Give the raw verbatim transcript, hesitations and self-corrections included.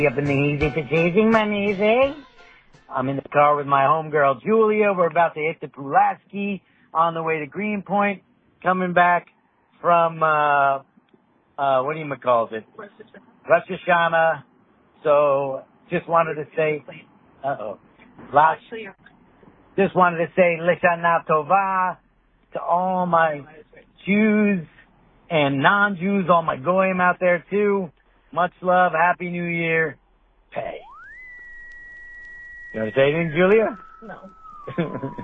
Up in the easy for chasing money, eh? I'm in the car with my homegirl Julia. We're about to hit the Pulaski on the way to Greenpoint, coming back from uh uh what do you call it? Rosh Hashanah. So just wanted to say, uh oh, last. Just wanted to say Lishana Tova to all my Jews and non-Jews, all my goyim out there too. Much love. Happy New Year. Pay. You want to say anything, Julia? No.